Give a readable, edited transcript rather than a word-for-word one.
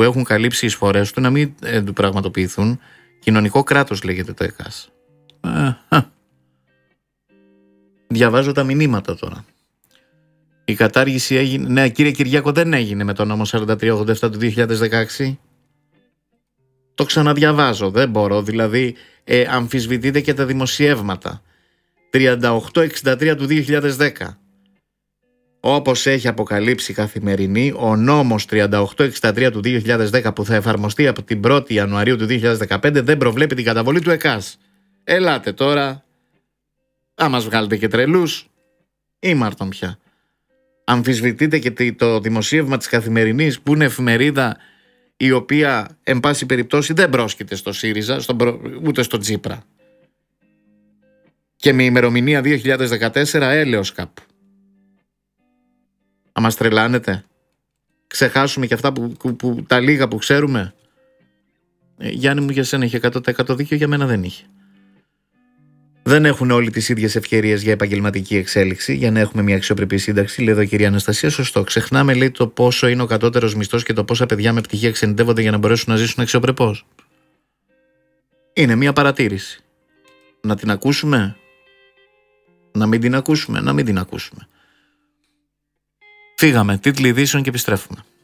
έχουν καλύψει οι εισφορές του να μην του πραγματοποιηθούν. Κοινωνικό κράτος λέγεται το ΕΚΑΣ. Διαβάζω τα μηνύματα τώρα. Η κατάργηση έγινε. Ναι, κύριε Κυριάκο, δεν έγινε με το νόμο 4387 του 2016. Το ξαναδιαβάζω, δεν μπορώ. Δηλαδή, αμφισβητείτε και τα δημοσιεύματα. 3863 του 2010. Όπως έχει αποκαλύψει η Καθημερινή, ο νόμος 3863 του 2010 που θα εφαρμοστεί από την 1η Ιανουαρίου του 2015 δεν προβλέπει την καταβολή του ΕΚΑΣ. Ελάτε τώρα, θα μας βγάλετε και τρελούς ή Μάρτον πια. Αμφισβητείτε και το δημοσίευμα της Καθημερινής που είναι εφημερίδα η οποία εν πάση περιπτώσει δεν πρόσκειται στο ΣΥΡΙΖΑ ούτε στο Τσίπρα. Και με ημερομηνία 2014 έλεος κάπου. Θα μας τρελάνετε. Ξεχάσουμε και αυτά που τα λίγα που ξέρουμε. Γιάννη μου, για σένα είχε 100% δίκιο, για μένα δεν είχε. Δεν έχουν όλοι τις ίδιες ευκαιρίες για επαγγελματική εξέλιξη, για να έχουμε μια αξιοπρεπή σύνταξη. Λέει εδώ η κυρία Αναστασία, σωστό. Ξεχνάμε, λέει, το πόσο είναι ο κατώτερος μισθός και το πόσα παιδιά με πτυχία εξενιτεύονται για να μπορέσουν να ζήσουν αξιοπρεπώς. Είναι μια παρατήρηση. Να την ακούσουμε, να μην την ακούσουμε, να μην την ακούσουμε. Φύγαμε, τίτλοι ειδήσεων και επιστρέφουμε.